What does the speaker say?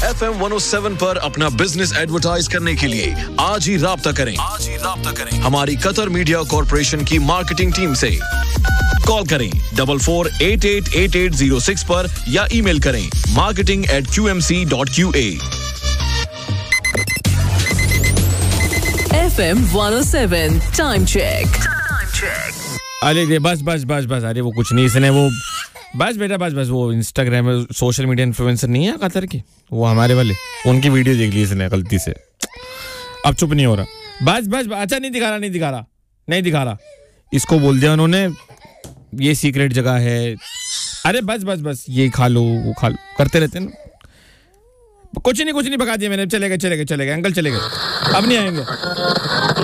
FM 107 पर अपना business advertise करने के लिए आज ही राब्ता करें हमारी कतर मीडिया कॉर्पोरेशन की मार्केटिंग टीम से। कॉल करें 44888806 पर या ईमेल करें marketing@qmc.qa। FM 107 time check. अरे बस अरे वो कुछ नहीं, इसने वो बस बेटा बस वो इंस्टाग्राम में सोशल मीडिया इन्फ्लुएंसर नहीं है कतर की, वो हमारे वाले, उनकी वीडियो देख ली इसने गलती से, अब चुप नहीं हो रहा। बस अच्छा नहीं दिखा रहा इसको बोल दिया उन्होंने ये सीक्रेट जगह है। अरे बस ये खा लो वो खा लो करते रहते हैं ना। कुछ नहीं भगा दिया मैंने। चले गए अंकल चले गए, अब नहीं आएंगे।